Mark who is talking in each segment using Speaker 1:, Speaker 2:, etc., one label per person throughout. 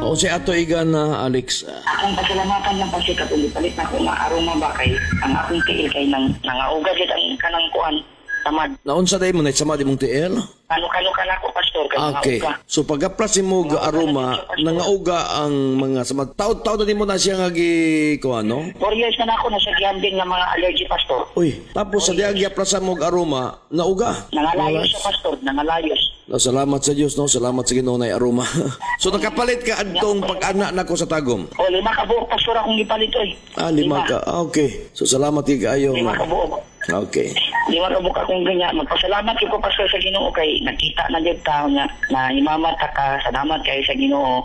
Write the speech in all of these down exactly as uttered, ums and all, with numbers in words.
Speaker 1: O si ato iga na, Alex.
Speaker 2: Akong pasalamatan lang kasi katong palit na ko nga aroma ba kay ang akong tiil kay nang nangaugad gid ang kanang kuan tamad.
Speaker 1: Naunsa day mo na sama di mong tiil?
Speaker 2: Kano-kano ka na ko, pastor, kay
Speaker 1: Okay.
Speaker 2: nangauga.
Speaker 1: So pag-aplas mo ga aroma, nangauga ang mga sama. Taod-taod na di mo na siya nga gi ko ano?
Speaker 2: Four years na na ako nasa gambling ng mga allergy, pastor.
Speaker 1: Uy, tapos sa diag aplasan mo ga aroma, nauga.
Speaker 2: Nangalayos siya, pastor, nangalayos.
Speaker 1: No, salamat sa Dios, no. Salamat sa Ginoo na aroma. So nakapalit ka adtong pag-ana nako sa tagom.
Speaker 2: O, lima ka buok, pastor, akong gipalit, oy.
Speaker 1: Ah, lima ka. Ah, okay. So salamat kay kaayo.
Speaker 2: Lima ka buok.
Speaker 1: Okay.
Speaker 2: Lima ka buok akong ganyan. Magpasalamat ko, pastor, sa Ginoo kay nakita na dyan tao niya na imamata ka. Salamat kayo sa Ginoo.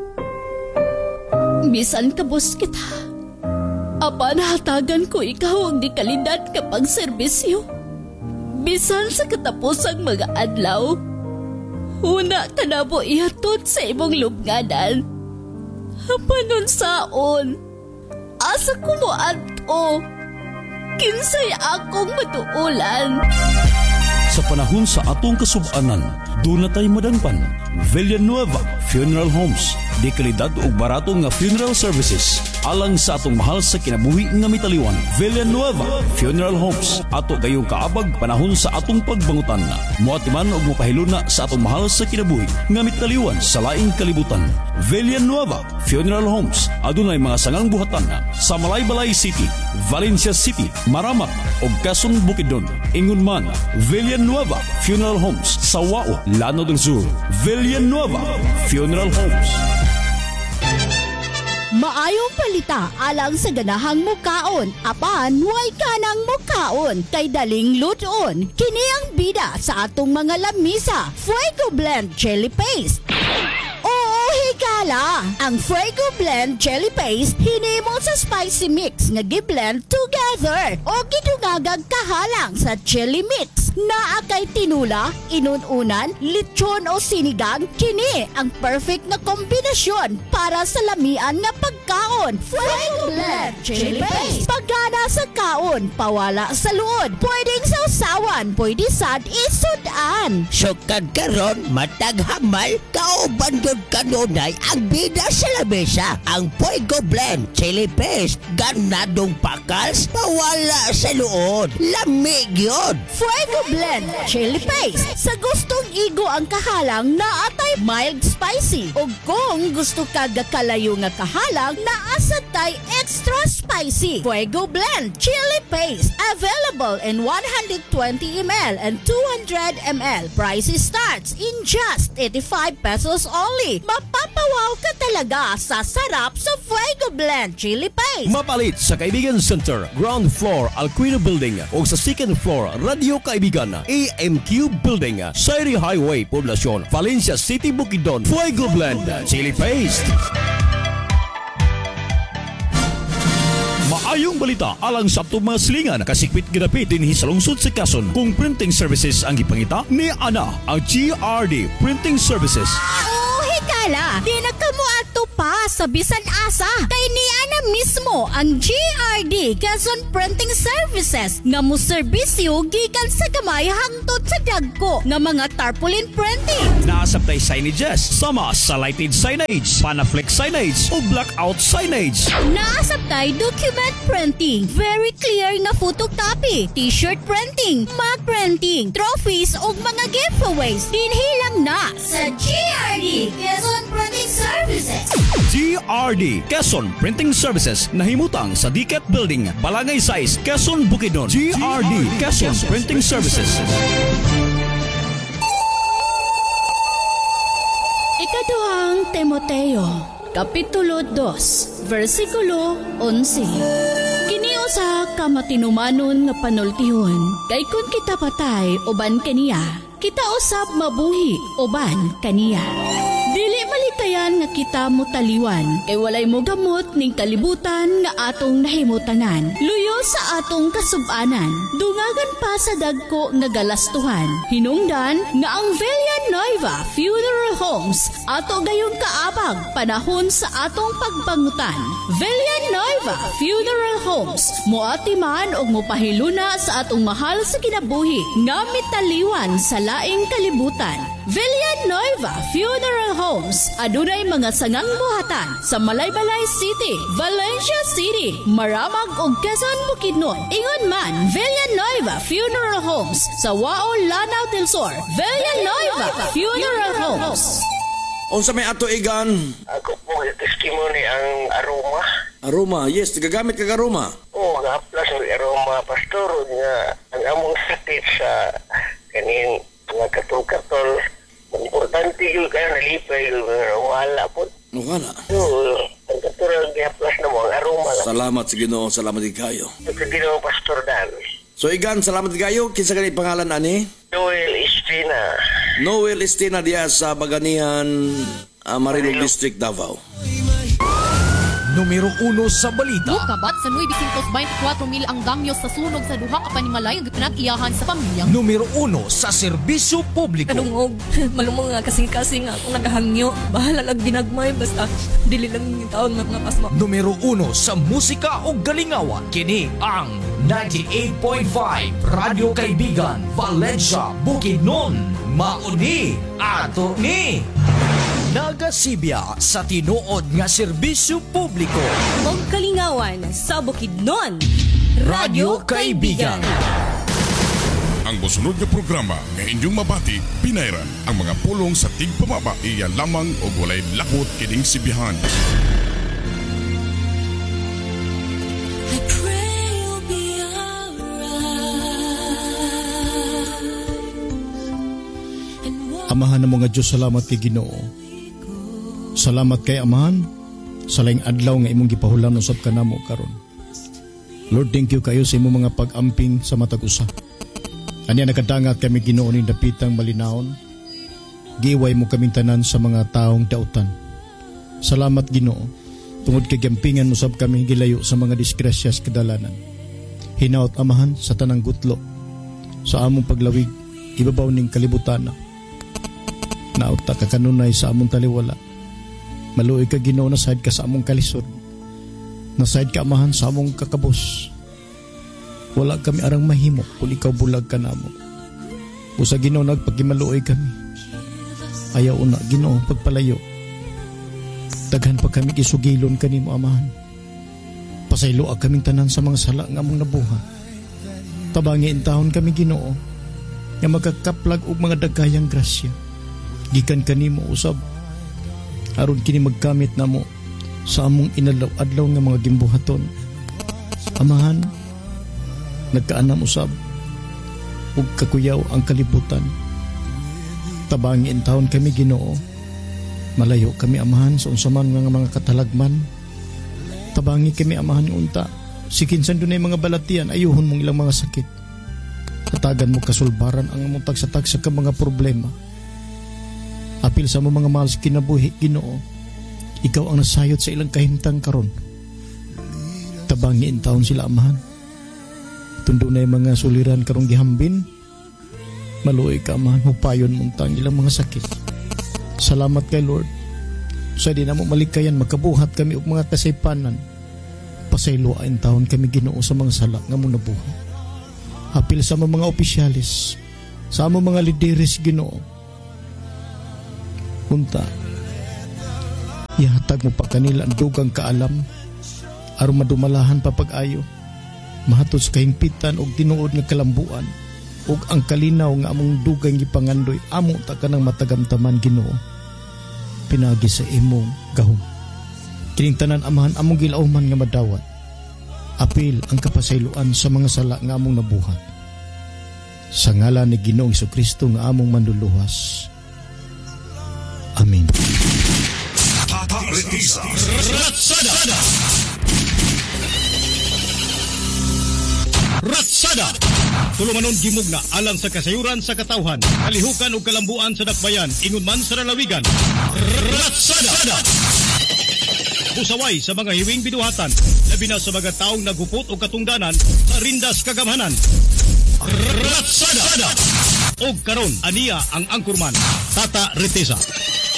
Speaker 3: Bisan kabus kita. Apa nahatagan ko ikaw ang di kalidad kapag serbisyo. Bisan sa katapusang mga adlaw. Una ka na po ihatod sa imong lubnganan. Panon saon. Asa ko mo ato. Kinsay akong matuulan.
Speaker 4: Sa panahon sa atong kasub-anan, doon na tayo madanpan. Villanueva Funeral Homes. Di kalidad o barato nga funeral services. Alang sa atong mahal sa kinabuhi nga mitaliwan. Villanueva Funeral Homes. Ato gayong kaabag panahon sa atong pagbangutan. Muatiman o mapahiluna sa atong mahal sa kinabuhi nga mitaliwan sa laing kalibutan. Villanueva Funeral Homes. Adunay mga sangang buhatan sa Malaybalay City, Valencia City, Maramak o Quezon Bukidnon. Ingon man, Villanueva Funeral Homes sa Wao, Lanao del Sur. Villanueva Funeral Homes.
Speaker 3: Maayong palita alang sa ganahang mukaon. Apan, huwag ka ng mukaon. Kay daling luton. Kini ang bida sa atong mga lamisa. Fuego Blend Chili Paste. Oo, higala! Ang Fuego Blend Chili Paste hinimo sa spicy mix nga gi-blend together o gidungagag kahalang sa chili mix. Naa kay tinula, inununan, lechon o sinigang, kini ang perfect na kombinasyon para sa lamian nga pagkaon. Fuego Blend Chili Paste. Pagana sa kaon, pawala sa luod. Pwedeng sausawan, pwede sad isudan.
Speaker 5: Sukad karon matag hamal kauban gyud kanunay ang bida sa lamesa. Ang Fuego Blend Chili Paste ganadong pakals pawala sa luod. Lamig yun.
Speaker 3: Fuego Blend Chili Paste. Sa gustong igo ang kahalang na atay mild spicy. O kung gusto ka gakalayo nga kahalang na asatay extra spicy. Fuego Blend Chili Paste. Available in one hundred twenty milliliters and two hundred milliliters. Price starts in just eighty-five pesos only. Mapapawaw ka talaga sa sarap sa Fuego Blend Chili Paste.
Speaker 4: Mapalit sa Kaibigan Center, ground floor, Alquino Building o sa second floor, Radio Kaibigan, A M Q Building, Sairi Highway, Poblacion, Valencia City, Bukidnon. Fuego Blend Chili Paste. Maayong balita alang sa atong mga silingan kasikwit ginapit dinhi sa lungsod sa Quezon kung printing services ang ipangita ni Ana ang G R D Printing Services.
Speaker 3: Oh, higala! Di na kamo ato pa sa bisan asa. Kay ni Ana mismo ang G R D Quezon Printing Services nga mo serbisyo gikan sa gamay hangtod sa dagko nga mga tarpaulin printing.
Speaker 4: Naasabtay signages sama sa lighted signage, panaflex signage o blackout signage.
Speaker 3: Naasabtay document printing, very clear nga photocopy, t-shirt printing, mug printing, trophies o mga giveaways. Dinhilang na sa G R D Quezon Printing Services.
Speaker 4: G R D Quezon Printing Services nahimutang sa D C A T Building, Balangay Size, Quezon, Bukidnon. G R D Quezon Printing Services.
Speaker 3: Ikaduhang Timoteo, Kapitulo two, versikulo eleven. Kini usa ka matinumanon nga panultihon, kay kun kita patay uban kaniya, kita usab mabuhi uban kaniya. Dili malikayan nga kita mo taliwan, kay walay mo gamot ning kalibutan nga atong nahimutanan. Luyo sa atong kasubanan, dungagan pa sa dagko nga galastuhan. Hinungdan nga ang Villanueva Funeral Homes ato gayong kaabag panahon sa atong pagbangutan. Villanueva Funeral Homes moati man og mopahiluna sa atong mahal sa kinabuhi nga mitaliwan sa laing kalibutan. Villanueva Funeral Homes. Adunay mga sangang buhatan sa Malaybalay City, Valencia City, Maramag ug Quezon, Bukidnon. Ingon man Villanueva Funeral Homes sa Wao, Lanao del Sur. Villanueva Funeral Homes.
Speaker 1: Unsa may ato igan?
Speaker 6: Ako po testimony ang aroma.
Speaker 1: Aroma, yes, gagamit kag aroma.
Speaker 6: Oo, nga plus ang aroma, pastor, nga ang among sakit sa kaning mga katol-katol. Importante yun kaya nalipay yun, wala po.
Speaker 1: No kana.
Speaker 6: So, ang katol nga plus na mo, ang aroma lang.
Speaker 1: Salamat sa Ginoo, salamat kayo.
Speaker 6: Ito ginawa pastor Dan.
Speaker 1: So igan, salamat kayo. Kinsa kani pangalan ani?
Speaker 6: Joel Estina.
Speaker 1: Noel Estina diya sa Baganihan, uh, Marilog District, Davao.
Speaker 7: Numero uno sa balita.
Speaker 8: Kabat sa nueve twenty-four mil ang damyo sa sunog sa duha ka panimalay nga pinag-iyahan sa pamilya.
Speaker 7: Numero uno sa serbisyo publiko.
Speaker 9: Kadungog, malumong nga kasing-kasing nga akong nagahangyo. Bahala lang ginagmay, basta dili lang yung taon nga mga pasma.
Speaker 7: Numero uno sa musika o galingawan. Kini ang ninety-eight point five Radio Kaibigan, Valencia, Bukidnon. Mauni ato ni Nagasibya sa tinuod nga serbisyo publiko.
Speaker 9: Og kalingawan sa Bukidnon.
Speaker 7: Radio Kaibigan.
Speaker 10: Ang mosunod nga programa nga inyong mabati, pinayran ang mga pulong sa tigpamaba iya lamang o walay lakot kining sibihan.
Speaker 11: Amahan ng mga Diyos, salamat kay Ginoo. Salamat kay Amahan sa laing adlaw nga imong gipahulan usab kanamo karon. Lord, thank you kayo sa imong mga pag-amping sa matag usa. Anya nakadangat kami Ginoo ning dapitang malinawon. Giway mo kaming tanan sa mga taong dautan. Salamat Ginoo. Tungod kay gampingan mo sab kami gilayo sa mga disgrasyas kadalanan. Hinaot Amahan sa tanang gutlo sa among paglawig ibabaw ning kalibutan. Nauta ka kanunay sa among taliwala. Maluoy ka Ginoo na side ka sa among kalisod. Na side ka Amahan sa among kakabos. Wala kami arang mahimo kung ikaw bulag ka namo. Usa Ginoo nagpagimaluoy kami. Ayaw una Ginoo pagpalayo. Daghan pa kami isugilon kanimo Amahan. Pasaylo kaming tanan sa mga sala nga among nabuha. Tabangi intahon kami Ginoo nga magkakaplag og mga dagayang grasya. Gikan kanimo usab aron kini magkamit namo sa among inadlaw-adlaw nga mga gimbuhaton. Amahan, nagkaanam usab ug kakuyaw ang kalibutan. Tabangi intawon kami Ginoo. Malayo kami Amahan sa unsaman nga mga katalagman. Tabangi kami Amahan unta. Sikinsan dunay mga balatian ayuhon mong ilang mga sakit. Katagan mo kasulbaran ang among tagsatagsa ka mga problema. Apil sa mga mahal sa kinabuhi Ginoo, ikaw ang nasayot sa ilang kahimtang karon. Tabangi intawon sila Amahan. Tundo na mga suliran karong gihambin. Maluoy ka Amahan, hupayon muntang ilang mga sakit. Salamat kay Lord. Sa di na mo malikayan makabuhat kami og mga kasaypanan. Pasayloain taon kami Ginoo sa mga sala nga mong nabuhat. Apil sa mga opisyalis, sa mga lideres Ginoo. Punta, ihatag mo pa kanila ang dugang kaalam aron madumalahan pa pag-ayo, mahatod sa kahimpitan og tinuod nga kalambuan ug ang kalinaw nga among dugang gipangandoy amo ta kanang matagamtaman Ginoo. Pinagi sa imong gahom kining tanan Amahan among gilauman nga madawat. Apil ang kapasayloan sa mga sala nga among nabuhat. Sa ngalan ni Ginoong Jesucristo nga among manluluwas. Amin.
Speaker 4: Ratsada! Ratsada! Tulumanon gimugna alang sa kasayuran sa katawhan, kalihukan ug kalambuan sa dakbayan, ingon man sa lalawigan. Ratsada! Usaway sa mga hiwing biduhatan, labi na sa mga taong nagupot o katungdanan sa rindas kagamhanan. Ratsada! Og karon aniya ang angkurman, Tata Retesa.